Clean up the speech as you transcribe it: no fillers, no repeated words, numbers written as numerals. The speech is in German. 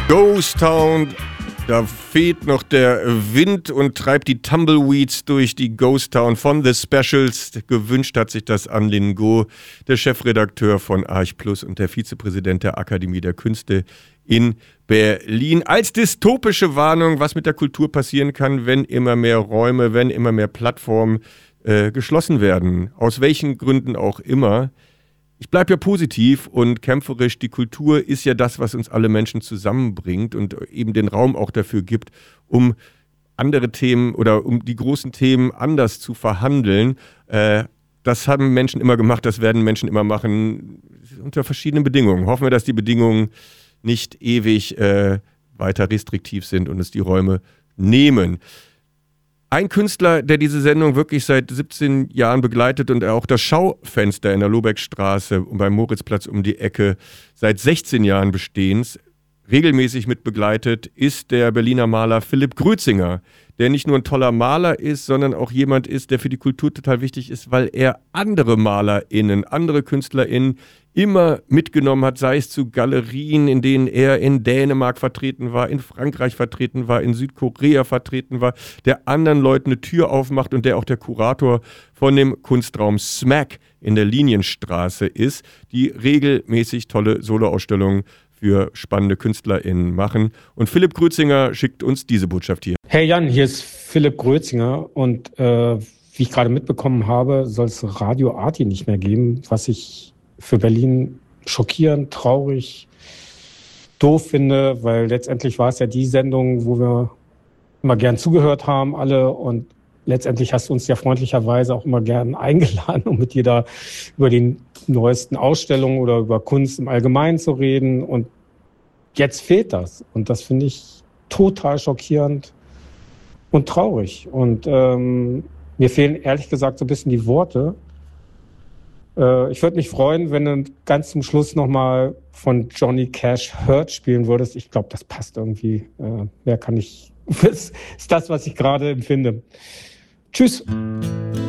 Ghost Town, da fehlt noch der Wind und treibt die Tumbleweeds durch die Ghost Town von The Specials. Gewünscht hat sich das An Lin Go, der Chefredakteur von Arch Plus und der Vizepräsident der Akademie der Künste in Berlin. Als dystopische Warnung, was mit der Kultur passieren kann, wenn immer mehr Räume, wenn immer mehr Plattformen geschlossen werden. Aus welchen Gründen auch immer. Ich bleibe ja positiv und kämpferisch. Die Kultur ist ja das, was uns alle Menschen zusammenbringt und eben den Raum auch dafür gibt, um andere Themen oder um die großen Themen anders zu verhandeln. Das haben Menschen immer gemacht, das werden Menschen immer machen, unter verschiedenen Bedingungen. Hoffen wir, dass die Bedingungen nicht ewig weiter restriktiv sind und uns die Räume nehmen. Ein Künstler, der diese Sendung wirklich seit 17 Jahren begleitet und auch das Schaufenster in der Lobeckstraße und beim Moritzplatz um die Ecke seit 16 Jahren Bestehens regelmäßig mit begleitet, ist der Berliner Maler Philipp Grötzinger, der nicht nur ein toller Maler ist, sondern auch jemand ist, der für die Kultur total wichtig ist, weil er andere MalerInnen, andere KünstlerInnen immer mitgenommen hat, sei es zu Galerien, in denen er in Dänemark vertreten war, in Frankreich vertreten war, in Südkorea vertreten war, der anderen Leuten eine Tür aufmacht und der auch der Kurator von dem Kunstraum Smack in der Linienstraße ist, die regelmäßig tolle Soloausstellungen für spannende KünstlerInnen machen. Und Philipp Grötzinger schickt uns diese Botschaft hier. Hey Jan, hier ist Philipp Grötzinger und wie ich gerade mitbekommen habe, soll es Radio Arti nicht mehr geben, was ich für Berlin schockierend, traurig, doof finde, weil letztendlich war es ja die Sendung, wo wir immer gern zugehört haben, alle, und letztendlich hast du uns ja freundlicherweise auch immer gern eingeladen, um mit dir da über die neuesten Ausstellungen oder über Kunst im Allgemeinen zu reden, und jetzt fehlt das, und das finde ich total schockierend und traurig, und mir fehlen ehrlich gesagt so ein bisschen die Worte. Ich würde mich freuen, wenn du ganz zum Schluss nochmal von Johnny Cash Hurt spielen würdest. Ich glaube, das passt irgendwie. Mehr kann ich. Das ist das, was ich gerade empfinde. Tschüss.